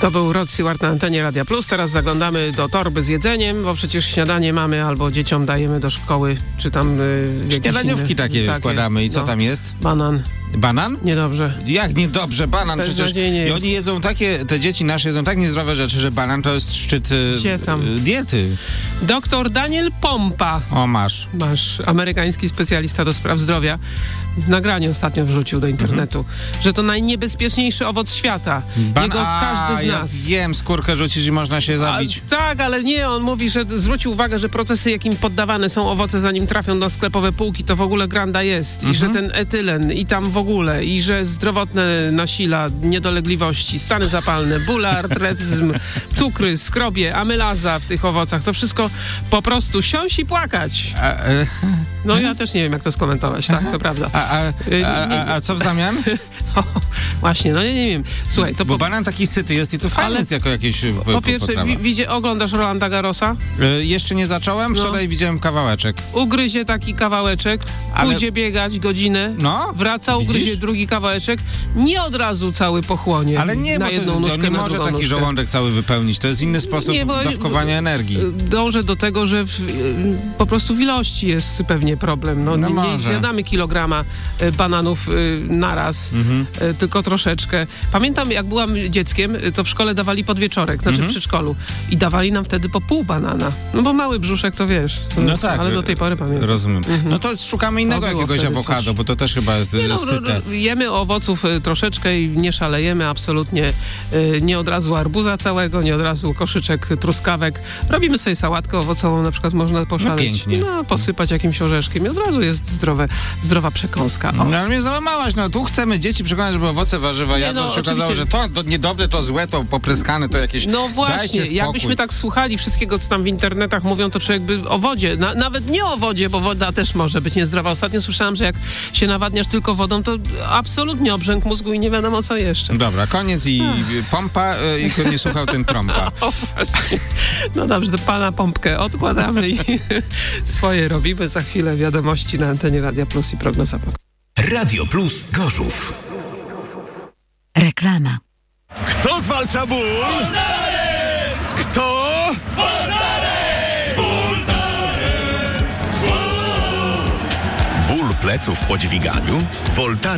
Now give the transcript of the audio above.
To był Rod Stewart na antenie Radia Plus. Teraz zaglądamy do torby z jedzeniem, bo przecież śniadanie mamy albo dzieciom dajemy do szkoły, czy tam śniadaniówki takie wkładamy. I co tam jest? Banan. Banan? Niedobrze. Jak niedobrze? Banan przecież. I oni jedzą te dzieci nasze jedzą tak niezdrowe rzeczy, że banan to jest szczyt diety. Doktor Daniel Pompa. O, masz, amerykański specjalista do spraw zdrowia. Nagranie ostatnio wrzucił do internetu, że to najniebezpieczniejszy owoc świata. Jego każdy z nas. Ja wiem, skórkę rzucisz i można się zabić. Tak, ale nie, on mówi, że zwrócił uwagę, że procesy, jakim poddawane są owoce, zanim trafią na sklepowe półki, to w ogóle granda jest. I że ten etylen i tam w ogóle, i że zdrowotne nasila, niedolegliwości, stany zapalne, bóle, artretyzm, cukry, skrobie, amylaza w tych owocach, to wszystko po prostu siąść i płakać. No ja też nie wiem, jak to skomentować, tak, to prawda. A co w zamian? No, właśnie, no nie wiem. Słuchaj, to bo banan taki syty jest i to fajne jest jako jakieś po pierwsze, oglądasz Rolanda Garrosa? Jeszcze nie zacząłem, wczoraj widziałem kawałeczek. Ugryzie taki kawałeczek, pójdzie biegać godzinę, wraca, ugryzie drugi kawałeczek, nie od razu cały pochłonie. Ale nie, na bo jedną nóżkę, on nie może taki nóżkę. Żołądek cały wypełnić. To jest inny sposób dawkowania energii. Dążę do tego, że po prostu w ilości jest pewnie problem. Nie zjadamy kilograma bananów naraz, tylko troszeczkę. Pamiętam, jak byłam dzieckiem, to w szkole dawali podwieczorek, znaczy w przedszkolu. I dawali nam wtedy po pół banana. No bo mały brzuszek to wiesz. No tak. Ale do tej pory pamiętam. Rozumiem. No to szukamy innego jakiegoś awokado, bo to też chyba jest syte. Jemy owoców troszeczkę i nie szalejemy absolutnie. Nie od razu arbuza całego, nie od razu koszyczek truskawek. Robimy sobie sałatkę owocową, na przykład można poszaleć. Posypać jakimś orzeszkiem i od razu jest zdrowa przekąska. No ale mnie załamałaś, tu chcemy dzieci przekonać, żeby owoce, warzywa jadły. Się okazało, że to niedobre, to złe, to popryskane, to jakieś... No właśnie, jakbyśmy tak słuchali wszystkiego, co tam w internetach mówią, to człowiek by o wodzie, nawet nie o wodzie, bo woda też może być niezdrowa. Ostatnio słyszałam, że jak się nawadniasz tylko wodą, to absolutnie obrzęk mózgu i nie wiadomo co jeszcze. Dobra, koniec i pompa, i kto nie słuchał, ten trąba. No dobrze, to pana pompkę odkładamy i swoje robimy. Za chwilę wiadomości na antenie Radia Plus i prognoza pogody. Radio Plus Gorzów. Reklama. Kto zwalcza ból? Voltaren! Kto? Voltaren! Voltaren! Ból pleców po dźwiganiu? Voltaren.